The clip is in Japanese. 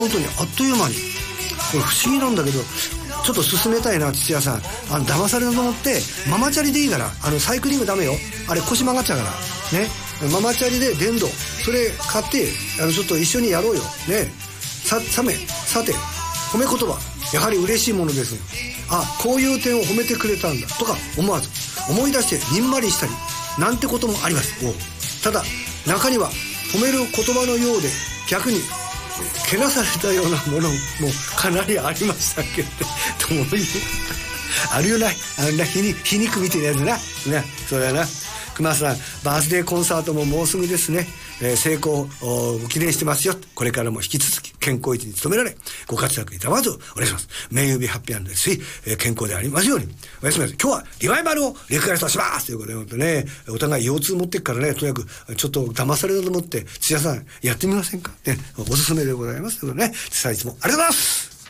本当にあっという間に。これ不思議なんだけど、ちょっと勧めたいな、土屋さん。騙されたと思って、ママチャリでいいから、サイクリングダメよ。あれ腰曲がっちゃうから。ね。ママチャリで電動。それ買って、ちょっと一緒にやろうよ。ね。さて、褒め言葉。やはり嬉しいものですよ。こういう点を褒めてくれたんだ。とか思わず、思い出してにんまりしたり、なんてこともあります。ただ、中には、褒める言葉のようで、逆に、けなされたようなものもかなりありましたけどともいうあるよな、皮肉みたいなやつな。そうやな。熊さん、バースデーコンサートももうすぐですね。成功を記念してますよ。これからも引き続き健康維持に努められ、ご活躍いたまずお願いします。メイユービーハッピーですし、健康でありますように。おやすみなさい。今日はリバイバルをリクエストしますということでね、お互い腰痛持ってっからね、とにかくちょっと騙されたと思って、土屋さんやってみませんかね、おすすめでございます。ということでね、いつもありがとうございます。